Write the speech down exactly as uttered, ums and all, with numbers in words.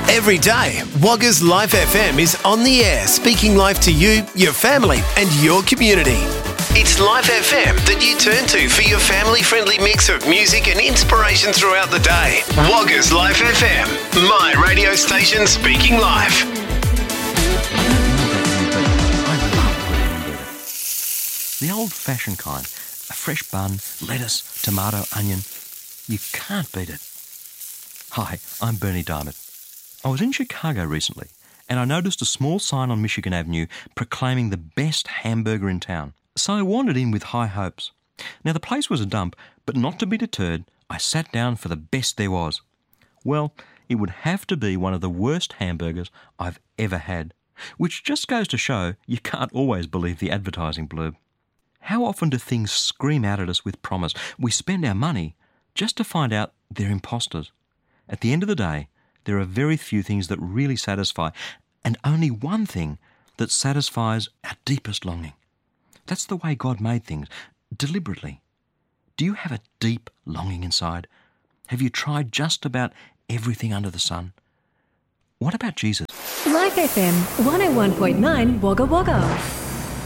Every day, Wagga's Life F M is on the air, speaking life to you, your family and your community. It's Life F M that you turn to for your family-friendly mix of music and inspiration throughout the day. Wagga's Life F M, my radio station speaking life. The old-fashioned kind. A fresh bun, lettuce, tomato, onion. You can't beat it. Hi, I'm Bernie Diamond. I was in Chicago recently and I noticed a small sign on Michigan Avenue proclaiming the best hamburger in town. So I wandered in with high hopes. Now the place was a dump, but not to be deterred, I sat down for the best there was. Well, it would have to be one of the worst hamburgers I've ever had, which just goes to show you can't always believe the advertising blurb. How often do things scream out at us with promise? We spend our money just to find out they're imposters. At the end of the day, there are very few things that really satisfy, and only one thing that satisfies our deepest longing. That's the way God made things, deliberately. Do you have a deep longing inside? Have you tried just about everything under the sun? What about Jesus? Life F M one oh one point nine Wagga Wagga.